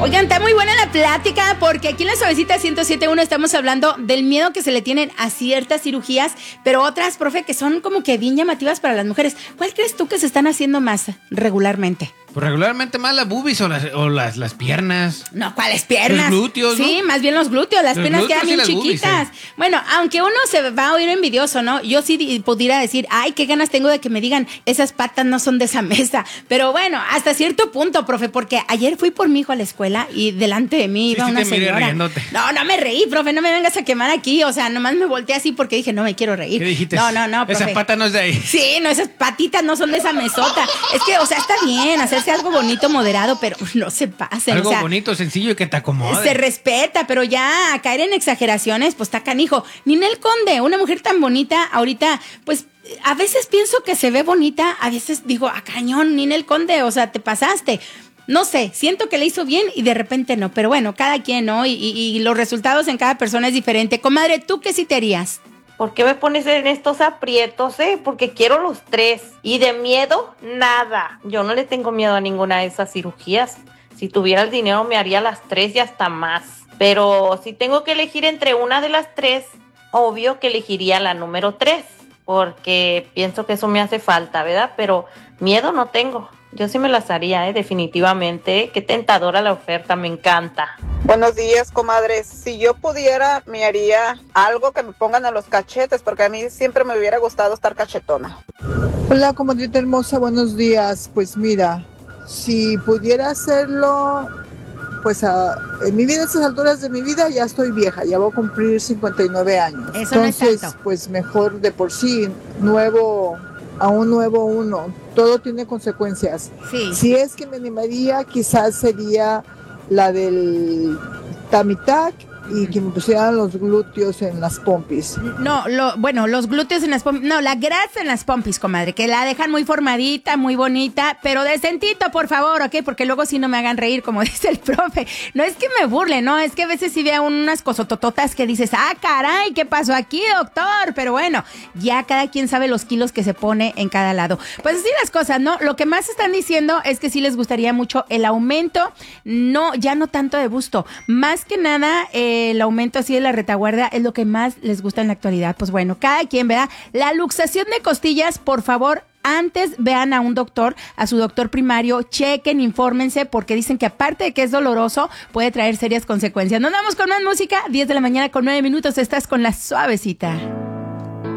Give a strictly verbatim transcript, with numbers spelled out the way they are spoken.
Oigan, está muy buena la plática porque aquí en la Suavecita ciento siete punto uno estamos hablando del miedo que se le tienen a ciertas cirugías, pero otras, profe, que son como que bien llamativas para las mujeres. ¿Cuál crees tú que se están haciendo más regularmente? Pues regularmente más las boobies o las, o las, las piernas. No, ¿cuáles piernas? Los glúteos, ¿no? Sí, más bien los glúteos, las Los piernas glúteos quedan y bien las chiquitas. boobies, sí. Bueno, aunque uno se va a oír envidioso, ¿no? Yo sí di- pudiera decir, ay, qué ganas tengo de que me digan, esas patas no son de esa mesa. Pero bueno, hasta cierto punto, profe, porque ayer fui por mi hijo a la escuela y delante de mí Sí, iba sí una te miré señora. riéndote. No, no me reí, profe, no me vengas a quemar aquí. O sea, nomás me volteé así porque dije, no me quiero reír. ¿Qué dijiste? No, no, no, profe. Esa pata no es de ahí. Sí, no, esas patitas no son de esa mesota. Es que, o sea, está bien hacerse algo bonito, moderado, pero no se pasen. Algo o sea, bonito, sencillo y que te acomode. se respeta, pero ya caer en exageraciones, pues está canijo. Ninel Conde, una mujer tan bonita, ahorita, pues a veces pienso que se ve bonita, a veces digo, a cañón, Ninel Conde, o sea, te pasaste. No sé, siento que le hizo bien y de repente no, pero bueno, cada quien, ¿no? Y, y, y los resultados en cada persona es diferente. Comadre, ¿tú qué sí te harías? ¿Por qué me pones en estos aprietos, eh? Porque quiero los tres. Y de miedo, nada. Yo no le tengo miedo a ninguna de esas cirugías. Si tuviera el dinero me haría las tres y hasta más. Pero si tengo que elegir entre una de las tres, obvio que elegiría la número tres. Porque pienso que eso me hace falta, ¿verdad? Pero miedo no tengo. Yo sí me las haría, ¿eh? Definitivamente. Qué tentadora la oferta, me encanta. Buenos días, comadres. Si yo pudiera, me haría algo que me pongan a los cachetes, porque a mí siempre me hubiera gustado estar cachetona. Hola, comadrita hermosa, buenos días. Pues mira, si pudiera hacerlo, pues a, en mi vida, a estas alturas de mi vida, ya estoy vieja, ya voy a cumplir cincuenta y nueve años. Eso no es Entonces, tanto. pues mejor de por sí, nuevo, a un nuevo uno. Todo tiene consecuencias. Sí. Si es que me animaría, quizás sería la del Tamitac y que me pusieran los glúteos en las pompis. No, lo, bueno, los glúteos en las pompis, no, la grasa en las pompis, comadre, que la dejan muy formadita, muy bonita, pero decentito, por favor, ¿ok? Porque luego sí no me hagan reír, como dice el profe. No es que me burle, ¿no? Es que a veces sí veo unas cosotototas que dices, ah, caray, ¿qué pasó aquí, doctor? Pero bueno, ya cada quien sabe los kilos que se pone en cada lado. Pues así las cosas, ¿no? Lo que más están diciendo es que sí les gustaría mucho el aumento, no, ya no tanto de busto, más que nada, eh, el aumento así de la retaguardia es lo que más les gusta en la actualidad. Pues bueno, cada quien, ¿verdad? La luxación de costillas, por favor, antes vean a un doctor, a su doctor primario, chequen, infórmense, porque dicen que aparte de que es doloroso, puede traer serias consecuencias. Nos vamos con más música, diez de la mañana con nueve minutos, estás con La Suavecita.